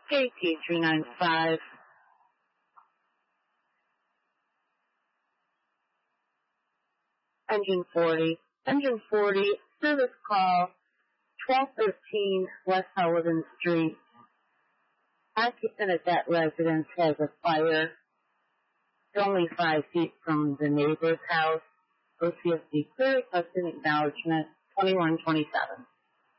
KT395. Engine 40. Engine 40, service call 1213 West Sullivan Street. Occupant at that residence has a fire. It's only 5 feet from the neighbor's house. OCSD clear, requesting acknowledgement 2127.